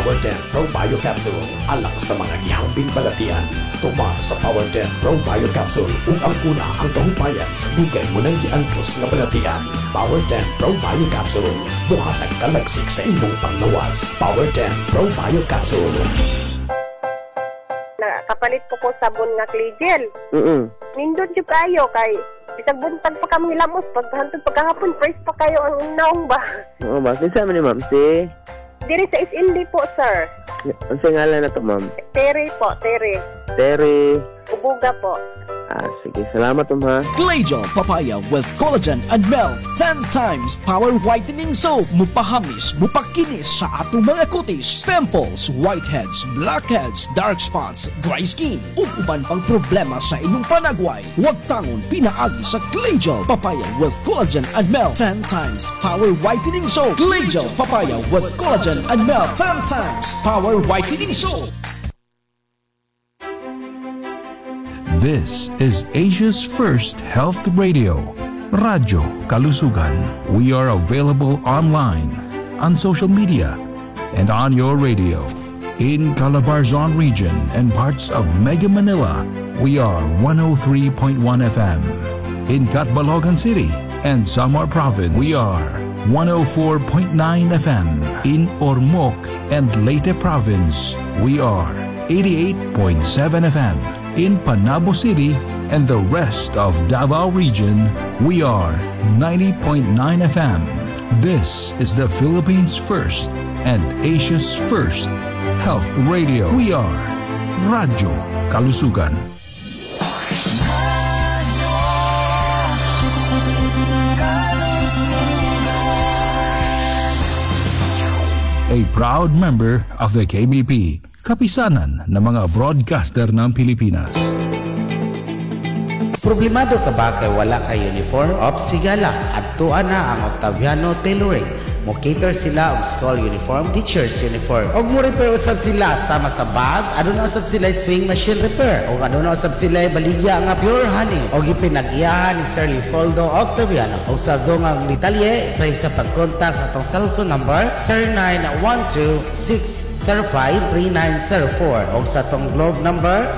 Power 10 Pro Bio Capsule alak sa mga gihambing balatian. Tuma sa Power 10 Pro Bio Capsule ug ang kuna ang kahupayan sa dugay mo nang giangkos nga balatian. Power 10 Pro Bio Capsule buhatag kalagsik sa imong panglawas. Power 10 Pro Bio Capsule. Kapalit ko sabon nga clay gel. Nindot yung kayo kay isang buntag pa kami lamos paghantod pagkahapon price pa kayo ang naong ba? Oo ba? Kinsa man ni ma'am si? Diri sa SND po, sir. Ang singalan na to ma'am? Terry po, Terry. Terry. Ubuga po. Sige. Salamat ha. Clayjol Papaya with collagen and milk. 10 times power whitening soap. Mupahamis, mupakinis sa atong mga kutis. Pimples, whiteheads, blackheads, dark spots, dry skin. Uban pang problema sa inyong panagway. Huwag tangon pinaagi sa Clayjol Papaya with collagen and milk. 10 times power whitening soap. Clayjol Papaya with collagen and milk. 10 times power whitening soap. This is Asia's first health radio, Radyo Kalusugan. We are available online, on social media, and on your radio. In Calabarzon region and parts of Mega Manila, we are 103.1 FM. In Catbalogan City and Samar Province, we are 104.9 FM. In Ormoc and Leyte Province, we are 88.7 FM. In Panabo City and the rest of Davao region, we are 90.9 FM. This is the Philippines' first and Asia's first health radio. We are Radyo Kalusugan. A proud member of the KBP, kapisanan ng mga broadcaster ng Pilipinas. Problemado ka ba kay wala kay uniform? Sigala, adtuan na ang Octaviano Tailoring. Mo cater sila og school uniform, teachers uniform. Og mo repair usab sila sama sa bag, aduna usab sila swing machine repair. Og aduna usab sila baligya nga pure honey. Og ipinag-iyahan ni Sir Leopoldo Octaviano. Og sa dongang detalye, pwede sa pag-contact sa atong cellphone number 0912-605-3904 o sa tong globe number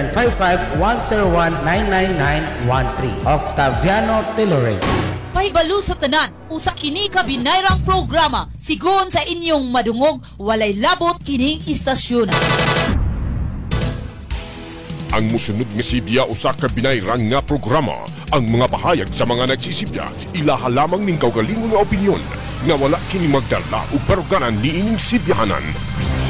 0955-101-99913. Octaviano Tailoring. Pahibalo sa tanan, usa kini ka binayrang programa. Sigon sa inyong madungog, walay labot kining istasyon. Ang musunod nga sibya usa ka binayrang nga programa. Ang mga pahayag sa mga nagsisibya ilaha lamang ning kaugalingon nga opinyon nga wala kini magdala o paruganan ni ining sibyahanan.